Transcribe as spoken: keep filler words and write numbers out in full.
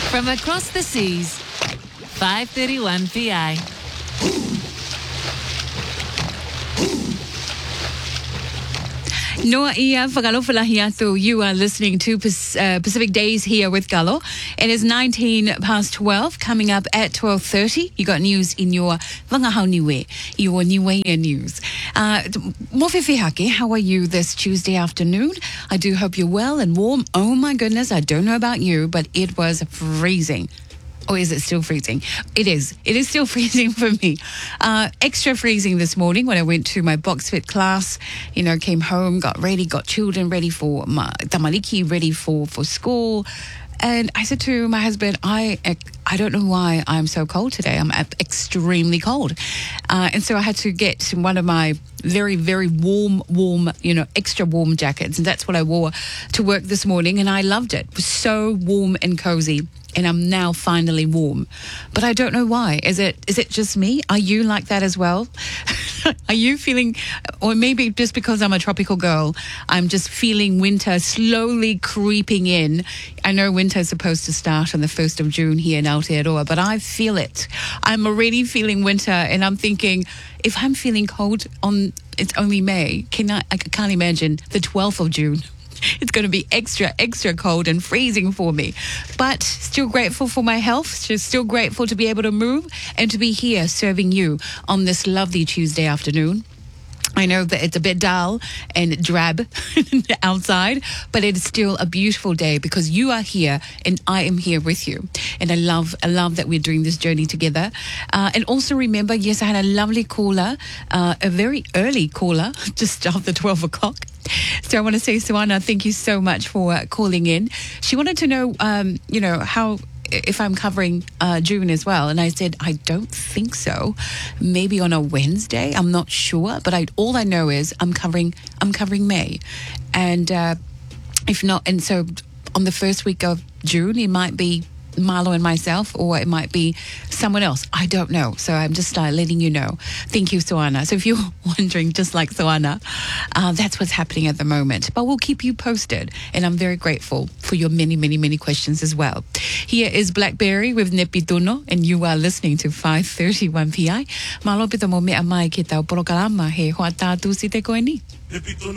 From across the seas, five thirty-one P I. Noa ia whakalofalahi atu. You are listening to uh, Pacific Days here with Galo. It is nineteen past twelve. Coming up at twelve thirty, you got news in your Wangahau Niue, your Niue news. Uh, Mofefehake, how are you this Tuesday afternoon? I do hope you're well and warm. Oh my goodness, I don't know about you, but it was freezing. Or is it still freezing? It is. It is still freezing for me. Uh, extra freezing this morning when I went to my box fit class. You know, came home, got ready, got children ready for my tamariki, ready for, for school. And I said to my husband, I I don't know why I'm so cold today. I'm extremely cold. Uh, and so I had to get one of my very, very warm, warm, you know, extra warm jackets. And that's what I wore to work this morning. And I loved it. It was so warm and cozy. And I'm now finally warm. But I don't know why. Is it is it just me? Are you like that as well? Are you feeling, or maybe just because I'm a tropical girl, I'm just feeling winter slowly creeping in. I know winter is supposed to start on the first of June here in Aotearoa, but I feel it. I'm already feeling winter, and I'm thinking, if I'm feeling cold on, it's only May, can I, I can't imagine the twelfth of June. It's going to be extra, extra cold and freezing for me. But still grateful for my health. Still grateful to be able to move and to be here serving you on this lovely Tuesday afternoon. I know that it's a bit dull and drab outside, but it is still a beautiful day because you are here and I am here with you. And I love, I love that we're doing this journey together. Uh, and also remember, yes, I had a lovely caller, uh, a very early caller, just after twelve o'clock. So I want to say, Suana, thank you so much for uh, calling in. She wanted to know, um, you know, how, if I'm covering uh, June as well. And I said, I don't think so. Maybe on a Wednesday. I'm not sure. But I, all I know is I'm covering, I'm covering May. And uh, if not, and so on the first week of June, it might be Marlo and myself, or it might be someone else. I don't know. So I'm just uh, letting you know. Thank you, Soana. So if you're wondering, just like Soana, uh, that's what's happening at the moment. But we'll keep you posted. And I'm very grateful for your many, many, many questions as well. Here is Blackberry with Nepituno, and you are listening to five thirty-one P I. Malo pito mo me amai ki tau porokalama he hoa tātu si te koe ni.